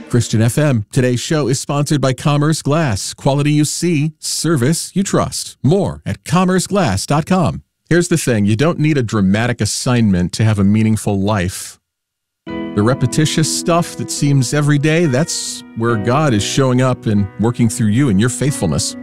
Christian FM. Today's show is sponsored by Commerce Glass. Quality you see, service you trust. More at commerceglass.com. Here's the thing. You don't need a dramatic assignment to have a meaningful life. The repetitious stuff that seems every day, that's where God is showing up and working through you and your faithfulness.